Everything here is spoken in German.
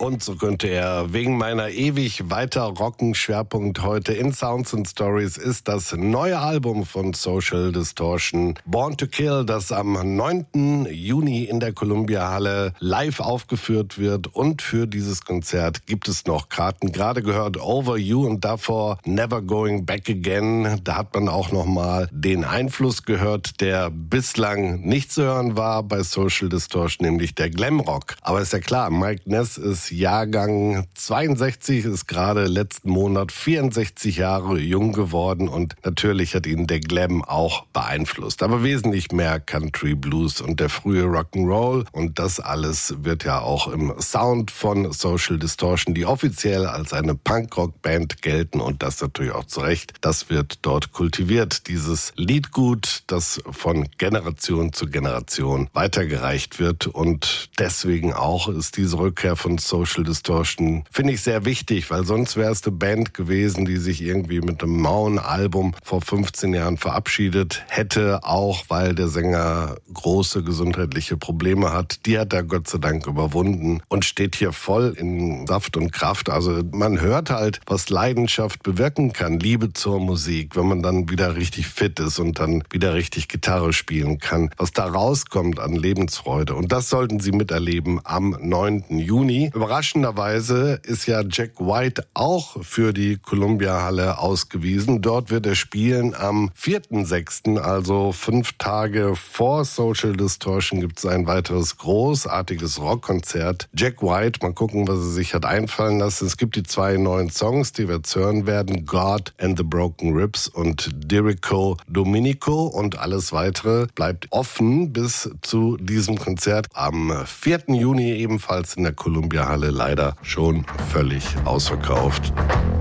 Und so könnte er wegen meiner ewig weiter rocken Schwerpunkt heute in Sounds and Stories ist das neue Album von Social Distortion, Born to Kill, das am 9. Juni in der Columbia Halle live aufgeführt wird. Und für dieses Konzert gibt es noch Karten. Gerade gehört Over You und davor Never Going Back Again. Da hat man auch noch mal den Einfluss gehört, der bislang nicht zu hören war bei Social Distortion, nämlich der Glamrock. Aber ist ja klar, Mike Ness ist Jahrgang 62, ist gerade letzten Monat 64 Jahre jung geworden und natürlich hat ihn der Glam auch beeinflusst. Aber wesentlich mehr Country, Blues und der frühe Rock'n'Roll. Und das alles wird ja auch im Sound von Social Distortion, die offiziell als eine Punkrock-Band gelten und das natürlich auch zu Recht. Das wird dort kultiviert, dieses Liedgut, das von Generation zu Generation weitergereicht wird. Und deswegen auch ist diese Rückkehr von Social Distortion, finde ich, sehr wichtig, weil sonst wäre es eine Band gewesen, die sich irgendwie mit einem mauen Album vor 15 Jahren verabschiedet hätte, auch weil der Sänger große gesundheitliche Probleme hat. Die hat er Gott sei Dank überwunden und steht hier voll in Saft und Kraft. Also man hört halt, was Leidenschaft bewirken kann, Liebe zur Musik, wenn man dann wieder richtig fit ist und dann wieder richtig Gitarre spielen kann, was da rauskommt an Lebensfreude. Und das sollten Sie miterleben am 9. Juni. Überraschenderweise ist ja Jack White auch für die Columbia Halle ausgewiesen. Dort wird er spielen am 4.6., also 5 Tage vor Social Distortion gibt es ein weiteres großartiges Rockkonzert. Jack White, mal gucken, was er sich hat einfallen lassen. Es gibt die 2 neuen Songs, die wir jetzt hören werden. God and the Broken Ribs und Dirico Dominico und alles weitere bleibt offen bis zu diesem Konzert am 4. Juni ebenfalls in der Columbia Halle, leider schon völlig ausverkauft.